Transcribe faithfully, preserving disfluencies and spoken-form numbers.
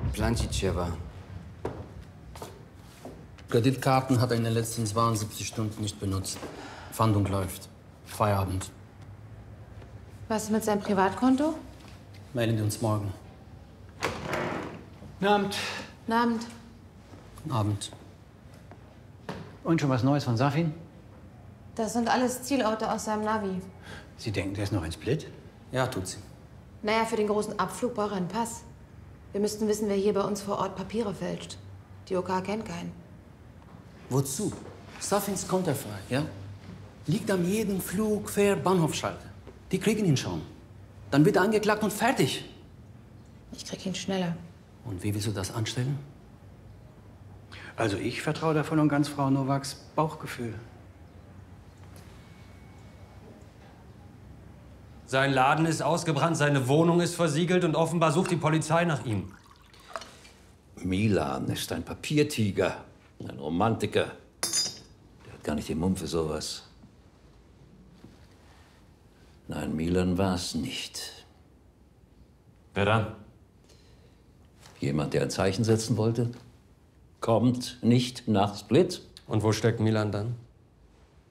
Planchitschewa. Kreditkarten hat er in den letzten zweiundsiebzig Stunden nicht benutzt. Fahndung läuft. Feierabend. Was ist mit seinem Privatkonto? Melden wir uns morgen. Guten Abend. Guten Abend. Guten Abend. Und schon was Neues von Safin? Das sind alles Zielorte aus seinem Navi. Sie denken, der ist noch in Split? Ja, tut sie. Naja, für den großen Abflug braucht er einen Pass. Wir müssten wissen, wer hier bei uns vor Ort Papiere fälscht. Die O K kennt keinen. Wozu? Safins konterfrei, ja? Liegt am jeden Flug, Fähr, Bahnhofschalter. Die kriegen ihn schon. Dann wird er angeklagt und fertig. Ich krieg ihn schneller. Und wie willst du das anstellen? Also ich vertraue da voll und ganz Frau Nowaks Bauchgefühl. Sein Laden ist ausgebrannt, seine Wohnung ist versiegelt und offenbar sucht die Polizei nach ihm. Milan ist ein Papiertiger, ein Romantiker. Der hat gar nicht den Mumm für sowas. Nein, Milan war es nicht. Wer dann? Jemand, der ein Zeichen setzen wollte, kommt nicht nach Split. Und wo steckt Milan dann?